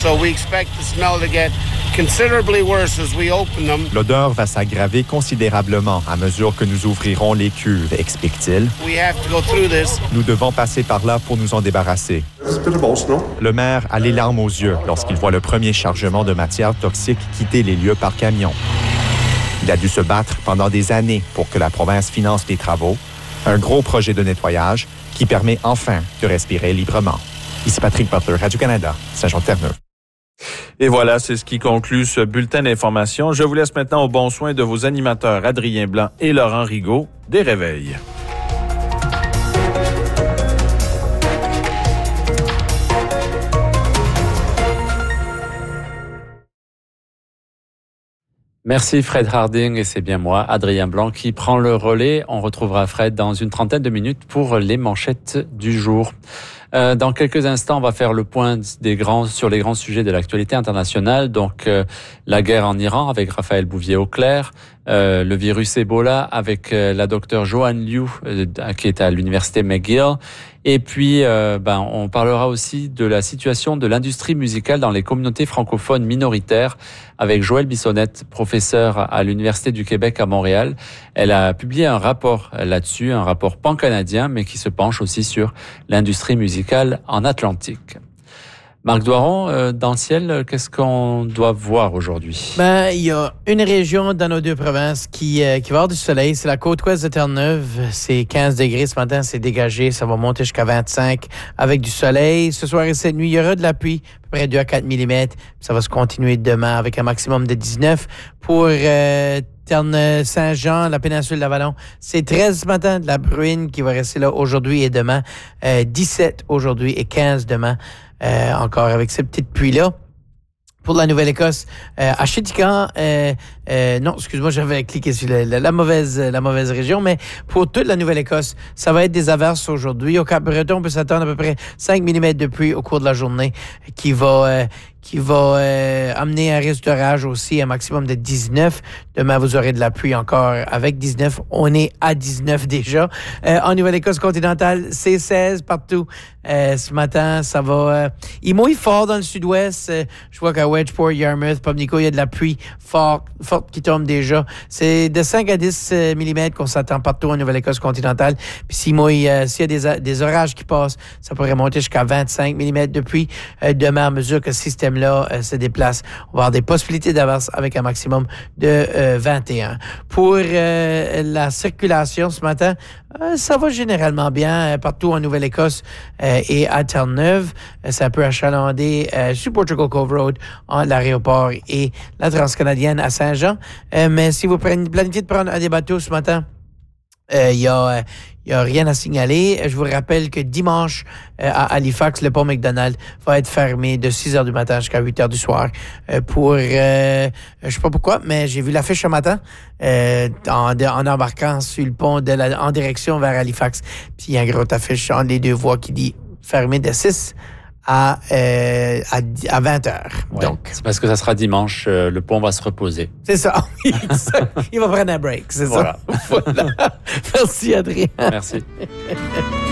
So we expect the smell to get considerably worse as we open them. L'odeur va s'aggraver considérablement à mesure que nous ouvrirons les cuves, explique-t-il. We have to go through this. Nous devons passer par là pour nous en débarrasser. Le maire a les larmes aux yeux lorsqu'il voit le premier chargement de matière toxique quitter les lieux par camion. Il a dû se battre pendant des années pour que la province finance les travaux, un gros projet de nettoyage qui permet enfin de respirer librement. Ici Patrick Butler, Radio-Canada, Saint-Jean-de-Terre-Neuve. Et voilà, c'est ce qui conclut ce bulletin d'information. Je vous laisse maintenant au bon soin de vos animateurs Adrien Blanc et Laurent Rigaud des Réveils. Merci Fred Harding et c'est bien moi, Adrien Blanc, qui prend le relais. On retrouvera Fred dans une trentaine de minutes pour les manchettes du jour. Dans quelques instants, on va faire le point sur les grands sujets de l'actualité internationale. Donc, la guerre en Iran avec Raphaël Bouvier-Auclair, le virus Ebola avec la docteure Joanne Liu, qui est à l'université McGill. Et puis, on parlera aussi de la situation de l'industrie musicale dans les communautés francophones minoritaires avec Joëlle Bissonnette, professeure à l'Université du Québec à Montréal. Elle a publié un rapport là-dessus, un rapport pan-canadien, mais qui se penche aussi sur l'industrie musicale en Atlantique. Marc Doiron, dans le ciel, qu'est-ce qu'on doit voir aujourd'hui? Il y a une région dans nos deux provinces qui va avoir du soleil. C'est la côte ouest de Terre-Neuve. C'est 15 degrés ce matin, c'est dégagé. Ça va monter jusqu'à 25 avec du soleil. Ce soir et cette nuit, il y aura de la pluie, à peu près 2 à 4 mm. Ça va se continuer demain avec un maximum de 19. Pour Saint-Jean, la péninsule d'Avalon, c'est 13 ce matin, de la bruine qui va rester là aujourd'hui et demain. 17 aujourd'hui et 15 demain. Encore avec ces petites pluies-là. Pour la Nouvelle-Écosse, à Shedikan, non, excuse-moi, j'avais cliqué sur la mauvaise région, mais pour toute la Nouvelle-Écosse, ça va être des averses aujourd'hui. Au Cap-Breton, on peut s'attendre à peu près 5 mm de pluie au cours de la journée qui va amener un risque d'orage aussi, un maximum de 19. Demain, vous aurez de la pluie encore avec 19. On est à 19 déjà. En Nouvelle-Écosse continentale, c'est 16 partout. Ce matin, ça va... il mouille fort dans le sud-ouest. Je vois qu'à Wedgeport, Yarmouth, Pubnico, il y a de la pluie forte qui tombe déjà. C'est de 5 à 10 mm qu'on s'attend partout en Nouvelle-Écosse continentale. Puis s'il y a des orages qui passent, ça pourrait monter jusqu'à 25 mm de pluie. Demain, à mesure que ce système-là se déplace, on va avoir des possibilités d'averse avec un maximum de 21. Pour la circulation ce matin, ça va généralement bien partout en Nouvelle-Écosse et à Terre-Neuve. C'est un peu achalandé sur Portugal Cove Road, l'aéroport et la transcanadienne à Saint-Jean. Mais si vous planifiez de prendre un des bateaux ce matin, il y a rien à signaler. Je vous rappelle que dimanche, à Halifax, le pont McDonald va être fermé de 6 h du matin jusqu'à 8 h du soir pour, je sais pas pourquoi, mais j'ai vu l'affiche ce matin en embarquant sur le pont en direction vers Halifax. Puis il y a une grosse affiche entre les deux voies qui dit fermé de 6 à 20 heures. Ouais, donc, c'est parce que ça sera dimanche, le pont va se reposer. C'est ça. Il va prendre un break, c'est voilà. Ça. Voilà. Merci, Adrien. Merci.